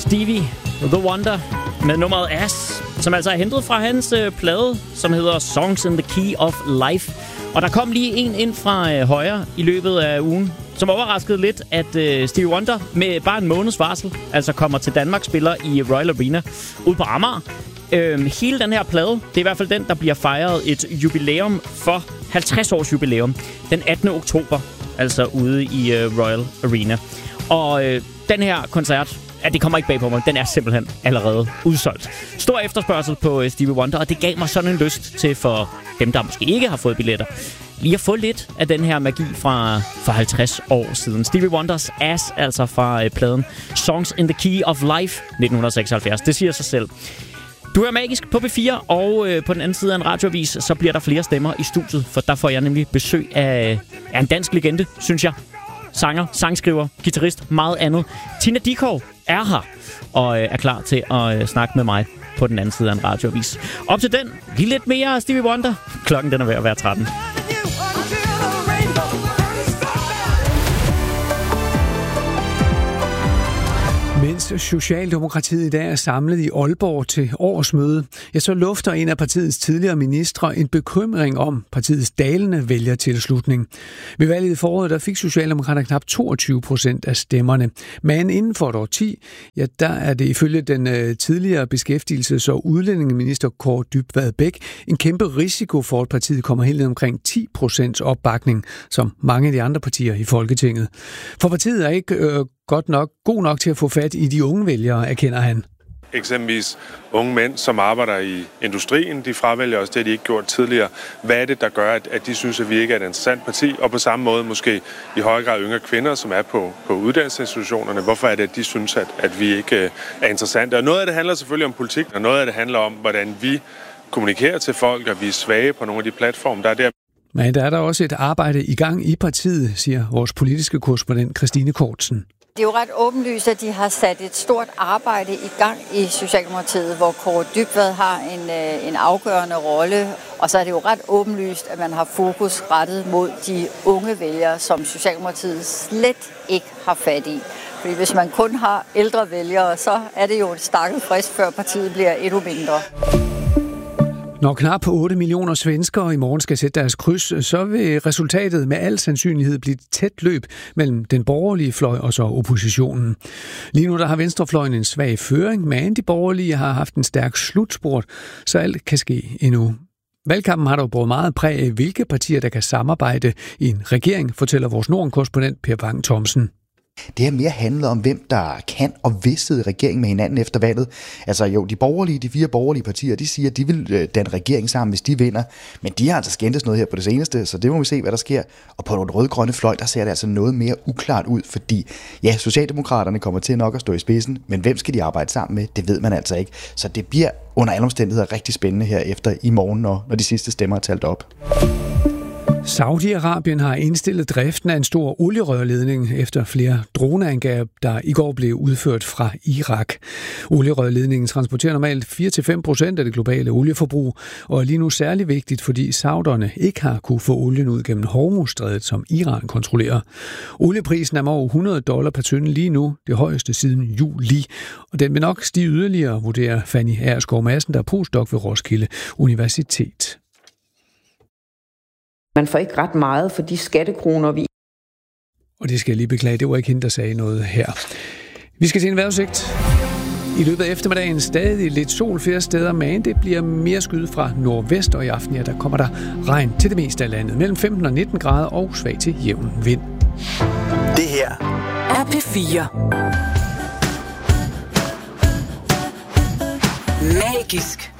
Stevie The Wonder med nummeret As, som altså er hentet fra hans plade, som hedder Songs in the Key of Life. Og der kom lige en ind fra højre i løbet af ugen, som overraskede lidt, at Stevie Wonder med bare en måneds varsel altså kommer til Danmark, spiller i Royal Arena ude på Amager. Hele den her plade, det er i hvert fald den, der bliver fejret et jubilæum for 50 års jubilæum den 18. oktober, altså ude i Royal Arena. Og den her koncert, det kommer ikke bag på mig, den er simpelthen allerede udsolgt. Stor efterspørgsel på Stevie Wonder, og det gav mig sådan en lyst til, for dem, der måske ikke har fået billetter, lige at få lidt af den her magi fra 50 år siden. Stevie Wonders As, altså fra pladen Songs in the Key of Life 1976. Det siger sig selv. Du er magisk på B4, og på den anden side af en radioavis, så bliver der flere stemmer i studiet, for der får jeg nemlig besøg af en dansk legende, synes jeg. Sanger, sangskriver, guitarist, meget andet. Tina Dickow er her og er klar til at snakke med mig på den anden side af en radioavis. Op til den, lige lidt mere Stevie Wonder. Klokken den er ved at være 13. Mens Socialdemokratiet i dag er samlet i Aalborg til årsmøde, så lufter en af partiets tidligere ministre en bekymring om partiets dalende vælgertilslutning. Ved valget i foråret der fik Socialdemokraterne knap 22% af stemmerne. Men inden for et årti, der er det ifølge den tidligere beskæftigelses- og udlændingeminister Kaare Dybvad Bek en kæmpe risiko for, at partiet kommer helt ned omkring 10% opbakning, som mange af de andre partier i Folketinget. For partiet er ikke god nok til at få fat i de unge vælgere, erkender han. Eksempelvis unge mænd, som arbejder i industrien, de fravælger også det, de ikke gjort tidligere. Hvad er det, der gør, at de synes, at vi ikke er et interessant parti? Og på samme måde måske i høj grad yngre kvinder, som er på uddannelsesinstitutionerne. Hvorfor er det, at de synes, at vi ikke er interessante? Og noget af det handler selvfølgelig om politik, og noget af det handler om, hvordan vi kommunikerer til folk, og vi er svage på nogle af de platforme, der er der. Men der er der også et arbejde i gang i partiet, siger vores politiske korrespondent Christine Kortsen. Det er jo ret åbenlyst, at de har sat et stort arbejde i gang i Socialdemokratiet, hvor Kaare Dybvad har en afgørende rolle. Og så er det jo ret åbenlyst, at man har fokus rettet mod de unge vælgere, som Socialdemokratiet slet ikke har fat i. Fordi hvis man kun har ældre vælgere, så er det jo et stakket frist, før partiet bliver endnu mindre. Når knap 8 millioner svenskere i morgen skal sætte deres kryds, så vil resultatet med al sandsynlighed blive et tæt løb mellem den borgerlige fløj og så oppositionen. Lige nu der har venstrefløjen en svag føring, men de borgerlige har haft en stærk slutspurt, så alt kan ske endnu. Valgkampen har dog brugt meget præg af, hvilke partier, der kan samarbejde i en regering, fortæller vores Norden-korrespondent Per Bang Thomsen. Det her mere handler om, hvem der kan og vil sidde i regering med hinanden efter valget. Altså jo, de 4 borgerlige partier, de siger, at de vil danne regering sammen, hvis de vinder. Men de har altså skændtes noget her på det seneste, så det må vi se, hvad der sker. Og på den rød-grønne fløj, der ser det altså noget mere uklart ud, fordi ja, Socialdemokraterne kommer til nok at stå i spidsen, men hvem skal de arbejde sammen med? Det ved man altså ikke. Så det bliver under alle omstændigheder rigtig spændende her efter i morgen, når de sidste stemmer er talt op. Saudi-Arabien har indstillet driften af en stor olierørledning efter flere droneangreb, der i går blev udført fra Irak. Olierørledningen transporterer normalt 4-5% af det globale olieforbrug, og er lige nu særlig vigtigt, fordi sauderne ikke har kunne få olien ud gennem Hormuzstrædet, som Iran kontrollerer. Olieprisen er over $100 per tønde lige nu, det højeste siden juli, og den vil nok stige yderligere, vurderer Fanny Aerskov Madsen, der er postdoc ved Roskilde Universitet. Man får ikke ret meget for de skattekroner, vi... Og det skal jeg lige beklage, det var ikke hende, der sagde noget her. Vi skal til en vejrudsigt. I løbet af eftermiddagen stadig lidt sol flere steder, men det bliver mere skyet fra nordvest, og i aften der kommer der regn til det meste af landet. Mellem 15 og 19 grader og svag til jævn vind. Det her er P4. Magisk.